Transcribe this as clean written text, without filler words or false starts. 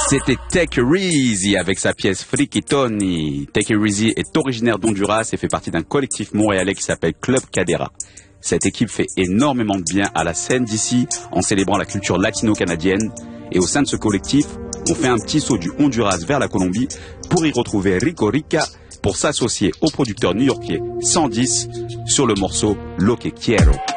C'était Take It Easy avec sa pièce Freaky Tony. Take It Easy est originaire d'Honduras et fait partie d'un collectif montréalais qui s'appelle Club Cadera. Cette équipe fait énormément de bien à la scène d'ici en célébrant la culture latino-canadienne. Et au sein de ce collectif, on fait un petit saut du Honduras vers la Colombie pour y retrouver Rico Rica pour s'associer au producteur new-yorkais 110 sur le morceau Lo Que Quiero.